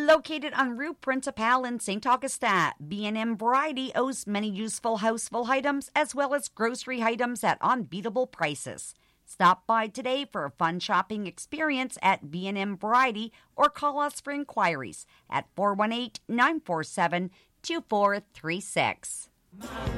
Located on Rue Principal in St. Augustin, B&M Variety owes many useful household items as well as grocery items at unbeatable prices. Stop by today for a fun shopping experience at B&M Variety or call us for inquiries at 418-947-2436.